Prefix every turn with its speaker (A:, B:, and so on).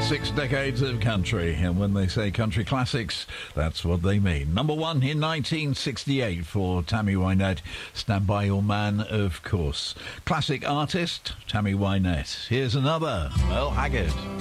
A: 6 decades of country, and when they say country classics, that's what they mean. Number one in 1968 for Tammy Wynette, Stand By Your Man, of course. Classic artist, Tammy Wynette. Here's another, Merle Haggard.